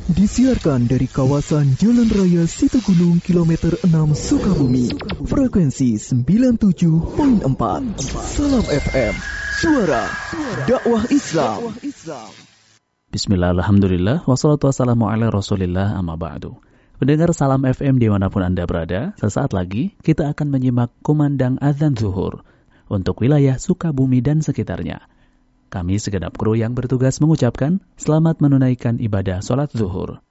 Disiarkan dari kawasan Jalan Raya Situgunung kilometer 6 Sukabumi. Frekuensi 97.4. Salam FM, suara dakwah Islam. Bismillah, alhamdulillah, wassalatu wassalamu ala rasulillah, amma ba'du. Pendengar Salam FM dimanapun Anda berada, sesaat lagi kita akan menyimak kumandang azan zuhur untuk wilayah Sukabumi dan sekitarnya. Kami segenap kru yang bertugas mengucapkan selamat menunaikan ibadah sholat zuhur.